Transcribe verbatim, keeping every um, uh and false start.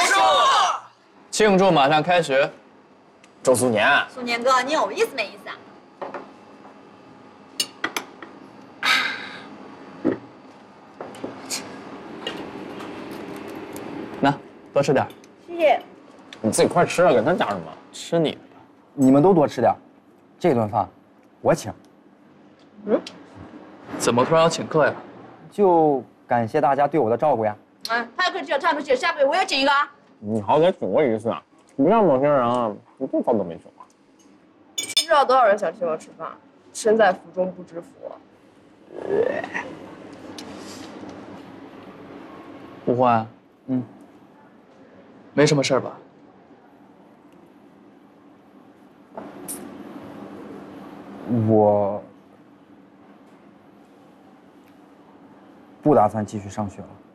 束！庆祝马上开学。周苏年， 苏年哥，你有意思没意思啊？ 那多吃点。 谢谢。 你自己快吃啊，给他夹什么？ 吃你的吧。 你们都多吃点，这顿饭我请。 嗯？ 怎么突然要请客呀？ 就感谢大家对我的照顾呀。 嗯，太客气了，太客气了，下个月我也请一个啊。 你好歹请我一次啊！不像某些人啊，一顿饭都没请过。 不知道多少人想请我吃饭，身在福中不知福。 吴欢， 嗯， 没什么事儿吧？ 我不打算继续上学了。